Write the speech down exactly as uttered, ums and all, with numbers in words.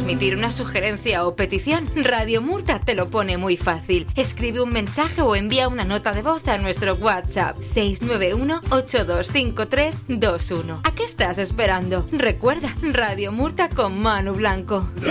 emitir una sugerencia o petición, Radio Murta te lo pone muy fácil. Escribe un mensaje o envía una nota de voz a nuestro WhatsApp seis nueve uno, ocho dos cinco tres, dos uno. ¿A qué estás esperando? Recuerda, Radio Murta con Manu Blanco.